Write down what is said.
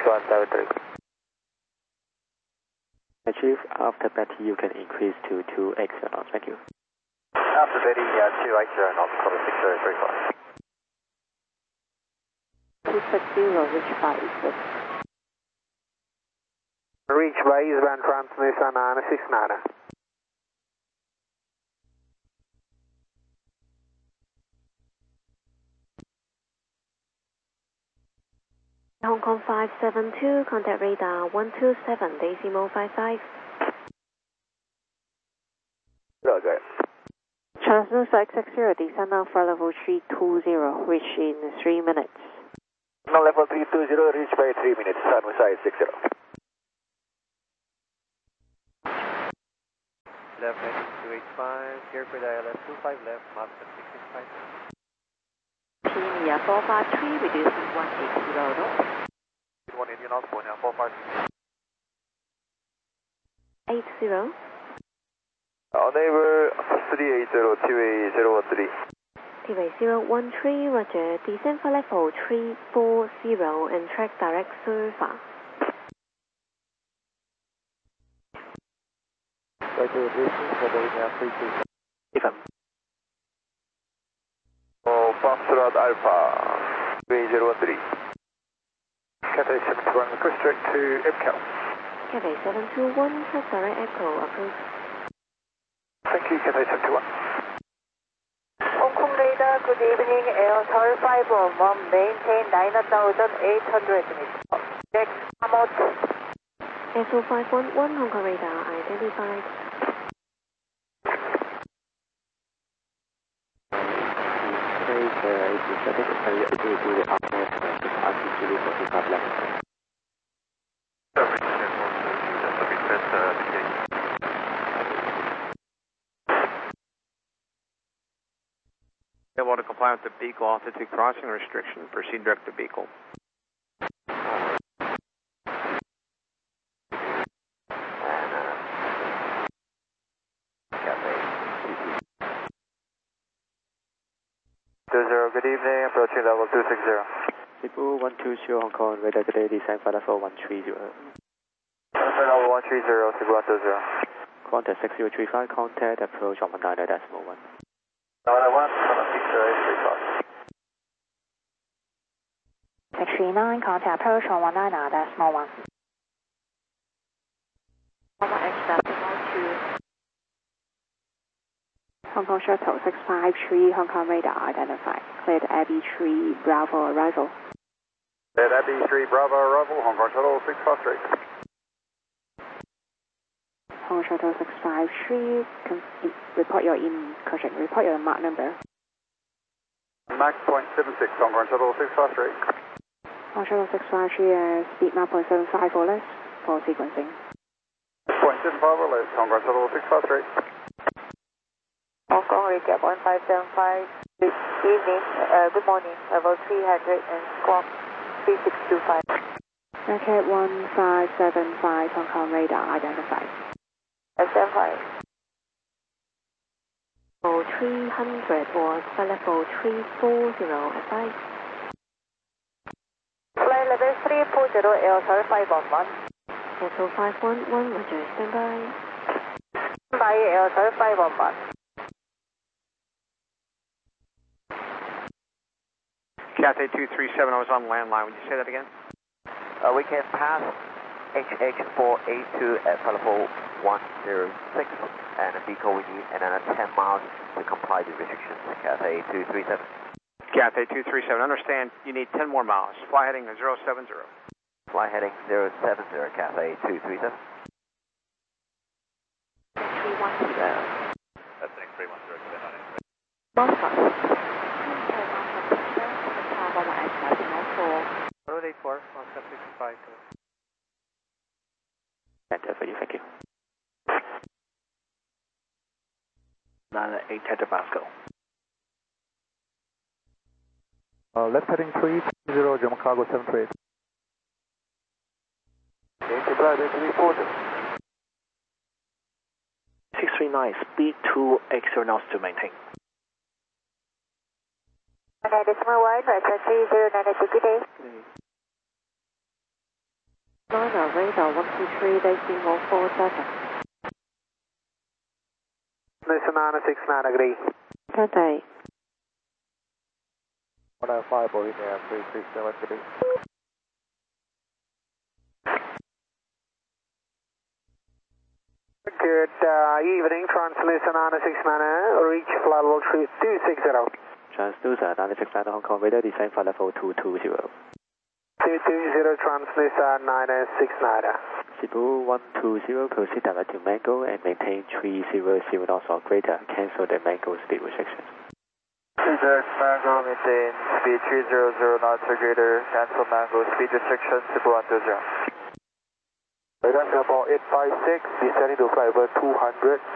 6173. Chief, after Betty, you can increase to 280 knots. Thank you. After Betty, 280 knots, quarter 6035. 260, reach by Eastwood. Reach by eastbound transmission 969. Hong Kong 572, contact radar 127, decimal 55. Roger. Transnusa X60, descend now for level 320, reach in 3 minutes. No, level 320, reach by 3 minutes, Sun side 60. Left heading 285, clear for ILS 25 left, Master 665. Penia 453, reducing 180 knots. 1 Indian knots, 453. 80. Neighbor 380, 28013. T-Way 013, roger, descend for level 340 and track direct server. Roger, listen for Boeing 32. Ifan. Foxtrot Alpha 28013. Cathay 71, request direct to EBCAL. Cathay 721, track direct echo, approved. Thank you, Cathay 71. Hong Kong radar, good evening, Air Tower 511, maintain 9,800 meters. Next, Amot. SO 511, Hong Kong radar, identified. Able to comply with the Beagle altitude crossing restriction, proceed direct to Beagle. Good evening, approaching level 260. Cebu 120 Hong Kong, radar today, descend for level 130. Level 130, Cebu 120. Contact 6035, contact approach on 19.1. 639, contact approach on 199.1. Hong Kong Shuttle 653, Hong Kong radar identified. Cleared Abbey 3, Bravo arrival. Cleared Abbey 3, Bravo arrival, Hong Kong Shuttle 653. Hong Kong Shuttle 653, report your incursion, report your Mach number. Mach 0.76, Hong Kong Shuttle 653. Hong Kong Shuttle 653, speed Mach 0.75 or less for sequencing. 0.75 or less, Hong Kong Shuttle 653. Hong Kong recap 1575. Good evening, good morning, level 300 and squawk 3625. Racket 1575, Hong Kong radar identified. SM5. Level 300 or level 340 advice. Flight level 340, Air Tower 511. SO 511, roger, standby. By Air Tower 511. Cathay 237, I was on landline. Would you say that again? We can pass HH482 at level 106, and a Beagle we need another 10 miles to comply with restrictions. Cathay 237. Cathay 237, understand you need 10 more miles. Fly heading 070. Fly heading 070, Cathay 237. 310. That's an X-ray 10, Moscow. 084, concept 65. Center for you, thank you. 98 Tabasco. Left heading 320, German cargo 738. Enterprise 340. 639, speed 280 knots to maintain. 9.1, right, 3092, good day. China, radar 123.47. Nissan 69 agree. Good day. 105 Bohemia 337 today. Good evening, Translucent 69, reach flight level 260. Translucent 969 Hong Kong, radar descent flight level 220. 220, Translucent 969. Cebu 120, proceed direct to Mango and maintain 300 knots or greater. Cancel the Mango speed restrictions. Direct Mango, maintain speed 300 knots or greater. Cancel Mango speed restrictions, Cebu 120. Radar Singapore 856, descending to flight level 200.